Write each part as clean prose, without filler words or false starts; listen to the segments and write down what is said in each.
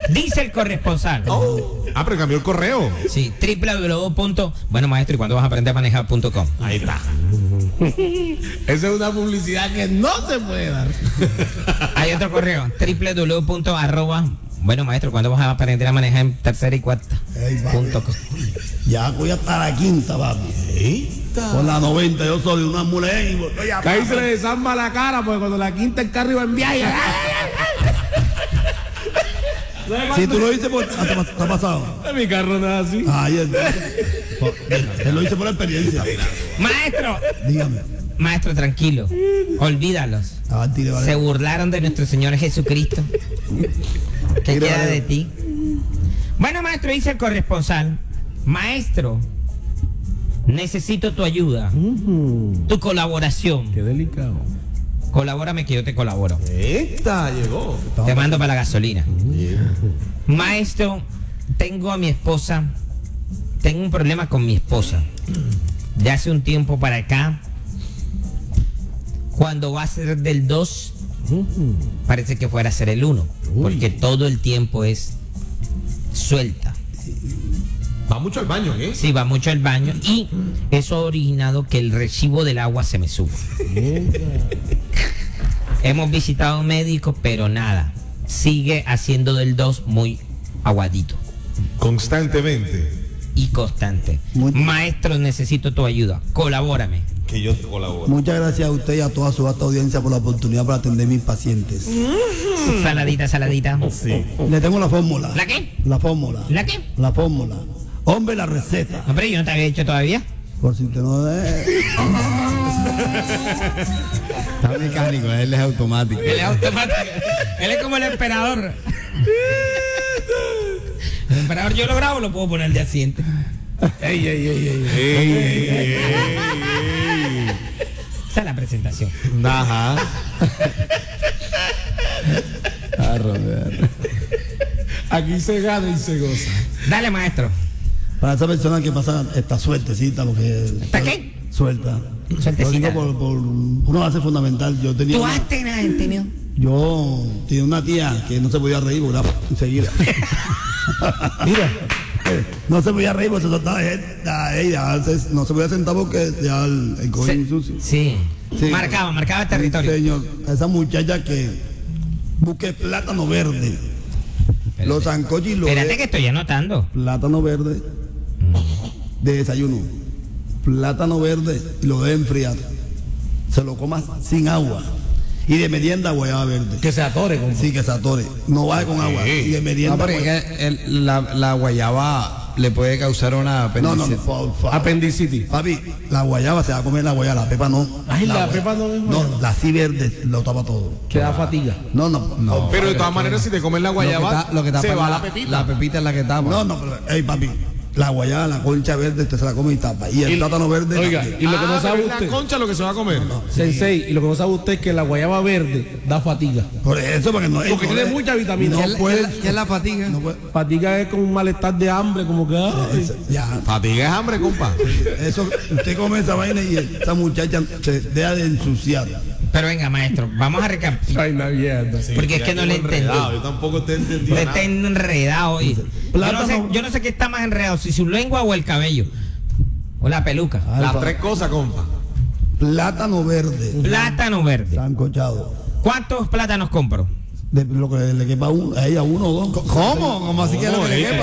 Dice el corresponsal. Pero cambió el correo. Sí, Bueno, maestro, ¿y cuándo vas a aprender a manejar.com? Ahí está. Esa es una publicidad que no se puede dar. Hay otro correo, Bueno, maestro, ¿cuándo vas a aprender a manejar en tercera y cuarta? .com. Ya voy hasta la quinta, papi. Con la 90 yo soy una muleta y Ahí se le desarma la cara porque cuando la quinta el carro iba en viaje. Si tú lo dices, ¿te ha pasado? Mi carro no es así. Él lo dice por experiencia. Maestro, Dígame. maestro, tranquilo. Olvídalos. Se burlaron de nuestro Señor Jesucristo. ¿Qué Tire, queda vale. de ti? Bueno, maestro, dice el corresponsal. Maestro, necesito tu ayuda, tu colaboración. Qué delicado. Colabórame que yo te colaboro. Llegó. Te mando para la gasolina. Maestro, tengo un problema con mi esposa. De hace un tiempo para acá, cuando va a ser del 2, parece que fuera a ser el 1, porque todo el tiempo es suelta. Va mucho al baño, ¿eh? Sí, va mucho al baño y eso ha originado que el recibo del agua se me suba. Hemos visitado médicos, pero nada. Sigue haciendo del 2 muy aguadito Constantemente. y constante. Maestro, necesito tu ayuda. Colabórame. Que yo te colaboro. Muchas gracias a usted y a toda su vasta audiencia por la oportunidad para atender mis pacientes. Saladita, saladita. Sí. Le tengo la fórmula. ¿La qué? La fórmula. ¿La qué? La fórmula. Hombre, la receta. Hombre, yo no te había dicho todavía. Por si usted no... Está mecánico, él es automático. Él es automático. Él es como el emperador. El emperador yo lo grabo, lo puedo poner al día siguiente. Esa es la presentación. Ajá. Aquí se gana y se goza. Dale, maestro. Para esa persona que pasa esta suertecita, porque... ¿Está qué? Suelta. Suertecita. Lo digo por una base fundamental. Yo tenía... ¿Tú has tenido? Yo tenía una tía que no se podía reír, porque era enseguida. Mira, no se podía reír porque se trataba de ella. No se podía sentar porque ya el cojín sucio. Sí. Sí. Marcaba el territorio. Señor, esa muchacha que busque plátano verde. Los sancochos y los Espérate que estoy anotando. plátano verde de desayuno. Plátano verde y lo debe enfriar. Se lo coma sin agua. Y de merienda guayaba verde. Que se atore, compa. Sí, que se atore. No baje con agua. Y de merienda No, pero es que la guayaba le puede causar una apendicitis. por favor. Apendicitis. Papi, la guayaba se va a comer la guayaba, la pepa no. Ay, la guay- pepa no es No, guayaba. la así verde lo tapa todo. Que da fatiga. No. Pero de todas maneras, si te comes la guayaba, Lo que tapa se va es la pepita. La pepita es la que tapa. No, pero, hey, papi, la guayaba, la concha verde, usted se la come y tapa. Y el plátano verde. Oiga, y lo que no sabe pero es la usted, concha lo que se va a comer. Sensei, y lo que no sabe usted es que la guayaba verde da fatiga. Por eso, porque no Porque tiene mucha vitamina. No ¿Qué es puede. ¿Qué es la fatiga? No puede. Fatiga es como un malestar de hambre, como que. ay. Ya, Fatiga es hambre, compa. eso, usted come esa vaina y esa muchacha se deja de ensuciar. Pero venga, maestro, vamos a recapitular. Ay, la mierda. Porque es que no le entendí. Yo tampoco te entendí. Le está enredado hoy. Plátano. Yo no sé qué está más enredado, si su lengua o el cabello. O la peluca. Las tres cosas, compa. Plátano verde. Plátano verde. Sancochado. ¿Cuántos plátanos compro? De lo que le quepa a ella, uno o dos. ¿Cómo? ¿Cómo así que es lo que le quepa?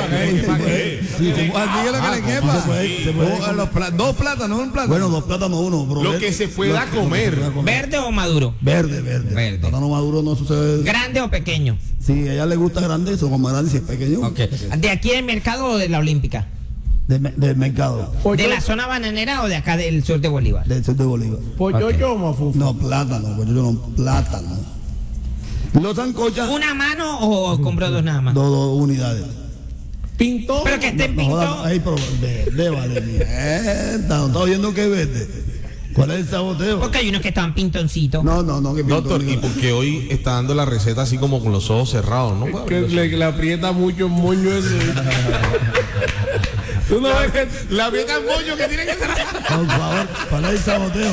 Sí, ¿Cómo así que es lo que le quepa? se puede. Dos plátanos, un plátano. Bueno, dos plátanos, uno. Pero Lo que se pueda comer. ¿Verde o maduro? Verde. Verde. Plátano maduro no sucede. ¿Grande o pequeño? Si a ella le gusta grande, eso como grande, si es pequeño. Ok. ¿De aquí del mercado o de la Olímpica? Del mercado. ¿De la zona bananera o de acá del sur de Bolívar? Del sur de Bolívar. Pollo, mafufa. No, plátano, pues yo no, plátano. Los sancochas, ¿Una mano o compro dos nada más? dos unidades. Pinto. Pero que estén No jodas, pinto. ahí, pero verde, vale, mierda, no está viendo que es verde. ¿Cuál es el saboteo? Porque hay unos que están pintoncitos. No, que Doctor, y porque hoy está dando la receta así como con los ojos cerrados, ¿no? Que le aprieta mucho el moño ese. Tú no ves que La vieja el moño que tiene que ser. Por favor, para el saboteo.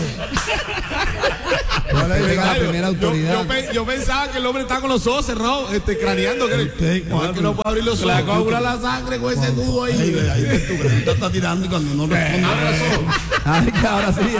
¿Cuál es la primera autoridad? Yo pensaba que el hombre estaba con los ojos cerrados, craneando. Que Usted, no, que no puede abrir los ojos. la coagula la sangre con ese nudo ahí. Ahí tu pregunta está tirando y cuando no responde. Abre los ojos. Ay, que ahora sí.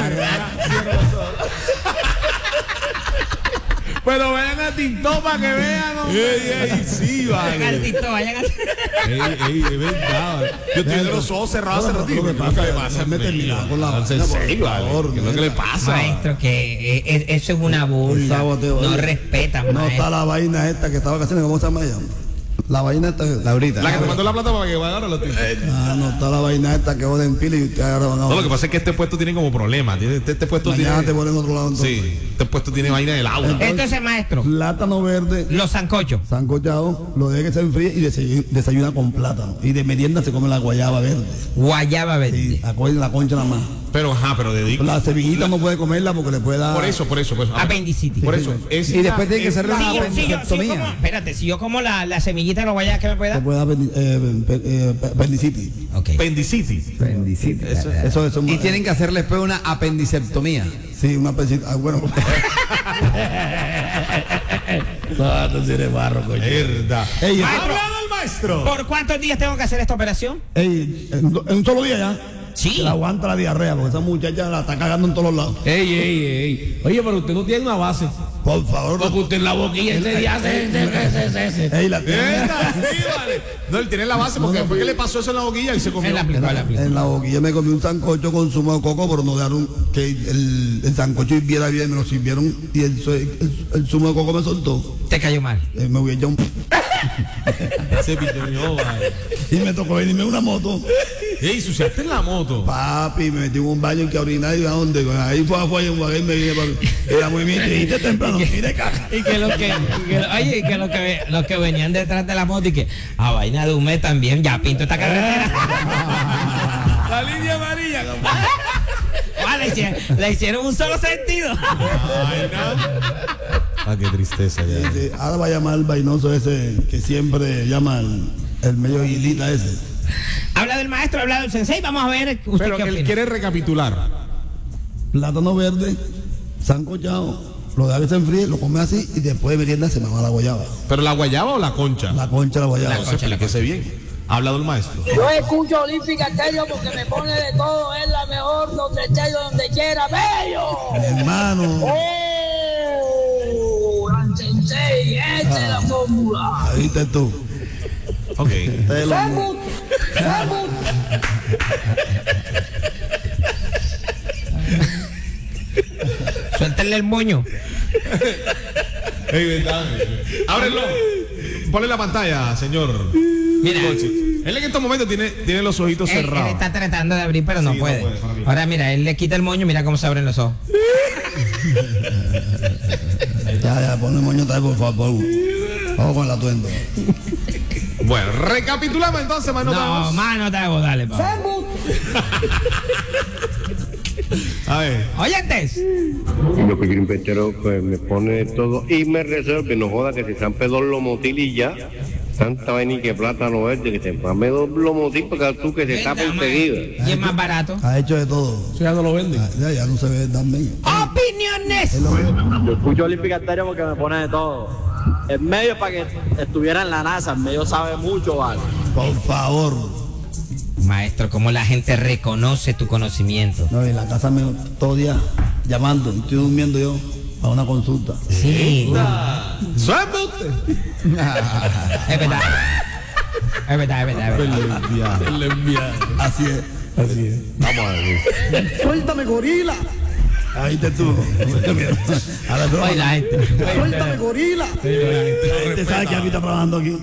Pero vayan a TikTok para que vean, hombre. Ey, sí, Vayan al vale. TikTok, vayan al Ey, es verdad. Yo tengo los ojos cerrados hace ratito. Lo que pasa es me terminaba con la En vaina, serio, por vale. favor, ¿Qué es lo que le pasa? Maestro, que eso es una burla. saboteo, No oye. respetan, No maestro. está la vaina esta que estaba casi, ¿cómo se llama ella? La vaina esta. Laurita. La que te mandó la plata para que vaya ahora lo tiene. No está la vaina esta que joden pila y ustedes ahora van a. No, lo que pasa es que este puesto tiene como problema. Este puesto Mañana te tiene. ponen otro lado entonces. Sí, este puesto tiene vaina del agua. Entonces, maestro, Plátano verde, los sancochos. sancochado, lo deja que se enfríe y desayuna con plátano. Y de merienda se come la guayaba verde. Guayaba verde. Y la concha nada más. Pero dedico. La semillita no puede comerla porque le puede dar. Por eso. Apendicitis. Por eso. Y después tiene que hacerle Si una yo, si yo apendicectomía. como, espérate, si yo como la semillita de los guayabas, ¿qué me puede Le dar? puede dar apendicitis. Ok. Apendicitis. Bendicito. Eso Y tienen que hacerle después una apendicectomía. Sí, una apendicitis. Bueno. No, tú tienes barro, coño. Verdad. Ey, Maestro, el maestro! ¿por cuántos días tengo que hacer esta operación? en un solo día ya. Sí. Se la aguanta la diarrea porque esa muchacha la está cagando en todos los lados. Ey. Oye, pero usted no tiene una base. Por favor. Porque usted en la boquilla ese día se. Ey, la tiene. Sí, vale. No, él tiene la base porque después que le pasó eso en la boquilla y se comió. Él aplicó. En la boquilla me comí un sancocho con zumo de coco, pero no dejaron que el sancocho hirviera bien, me lo sirvieron y el zumo de coco me soltó. Te cayó mal. Me voy a echar un... Se piñó, vale. Y me tocó venirme una moto. Ey, suciaste en la moto. Papi, me metí en un baño en que orinar y a dónde. Ahí fue afuera en Guaguay me vine para... Era muy bien, te dijiste temprano, mire caja. Y que los que venían detrás de la moto y que a vaina de un mes también ya pinto esta carretera. La línea amarilla, compadre. Le hicieron un solo sentido. Ah, qué tristeza ya. Ahora va a llamar el vainoso ese que siempre llama el medio guilita ese. Habla del maestro, habla del sensei. Vamos a ver usted Pero qué que él opina. quiere recapitular. Plátano verde, sancochado, lo deja que se enfríe, lo come así y después de merienda se me va la guayaba. ¿Pero la guayaba o la concha? La concha de la guayaba. Entonces, explíquese bien. Ha hablado el maestro. Yo escucho Olímpica Estéreo porque me pone de todo, es la mejor, donde esté yo, donde quiera, bello. Mi hermano, Gran Sensei, esta es la fórmula. ahí estás tú. Ok. Te lo- Salud, salud. Suéltale el moño. Ey, verdad. Ábrelo. Ponle la pantalla, señor. Mira, Él en estos momentos tiene los ojitos él cerrados. está tratando de abrir, pero no Sí, no puede. puede, Fabi. Ahora mira, él le quita el moño, mira cómo se abren los ojos. Ya, pon el moño otra vez, por favor. Vamos con el atuendo. Bueno, recapitulamos entonces, mano. No, más no te hago, dale, pa. Salud. A ver. Oyentes. Y lo que quiero inventero pues me pone todo y me resuelve, no joda que si se han pedido dos lomotil y ya, tanta vaina y que plátano verde, que te mame dos lomotil para que tú que se tapa Venga, enseguida. ma. Y es más barato. Ha hecho de todo. Eso ya no lo venden. Ya no se ve tan bien. Opiniones. Yo escucho Olímpica Estéreo porque me pone de todo. En medio para que estuviera en la NASA, en medio sabe mucho, vale. Por favor. Maestro, cómo la gente reconoce tu conocimiento. No, en la casa me todo día llamando. Estoy durmiendo yo para una consulta. Sí. ¡Suelta usted! Es verdad. Es verdad, es verdad, es verdad. El enviado. Así es. Vamos a ver. Suéltame, gorila. Ahí te tú. Ahora tú. Oye, la gente. Suéltame, gorila. La gente sabe que aquí está trabajando aquí.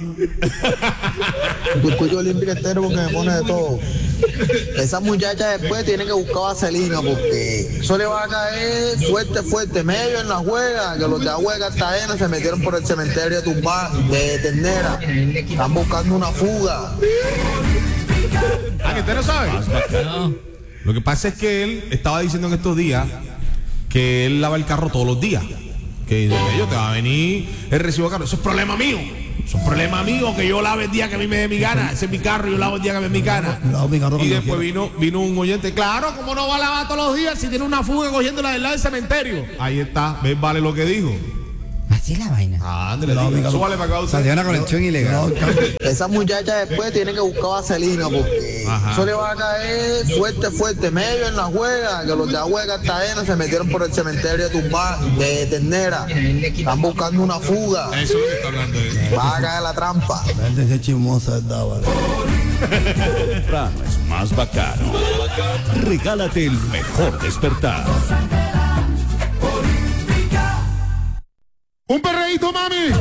Yo escucho Olímpica Estéreo porque me pone de todo. Esa muchacha después tiene que buscar vaselina porque eso le va a caer fuerte, medio en la juega, que los de la juega Cartagena se metieron por el cementerio de Tumbá, de Ternera. Están buscando una fuga. Ah, que usted no sabe. No. Lo que pasa es que él estaba diciendo en estos días que él lava el carro todos los días. Que de ello te va a venir el recibo de carro. Eso es problema mío. Es un problema mío que yo lave el día que a mí me dé mi gana. Ese es mi carro, yo lavo el día que me dé mi gana. Lavo mi carro Y cuando después quiera. vino un oyente. Claro, ¿cómo no va a lavar todos los días si tiene una fuga cogiéndola del lado del cementerio? Ahí está, ¿ves? Vale lo que dijo. Así es la vaina. Ándale, Lavo mi diga, carro. súbale para acá usted. Salió una conexión ilegal. Esa muchacha después tiene que buscar vaselina porque Ajá. eso le va a caer fuerte, medio en la juega, que los de la juega Cartagena se metieron por el cementerio de Ternera. Están buscando una fuga. Eso es lo que está hablando él. Va a caer la trampa. La gente se chismosa, ¿verdad? Vale. Temprano es más bacano. Regálate el mejor despertar. Un perreíto, mami.